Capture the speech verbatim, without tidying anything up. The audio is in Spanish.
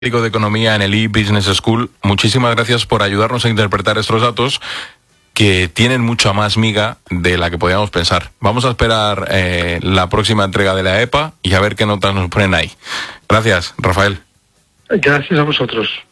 de Economía en el e-Business School. Muchísimas gracias por ayudarnos a interpretar estos datos que tienen mucha más miga de la que podíamos pensar. Vamos a esperar eh, la próxima entrega de la E P A y a ver qué notas nos ponen ahí. Gracias, Rafael. Gracias a vosotros.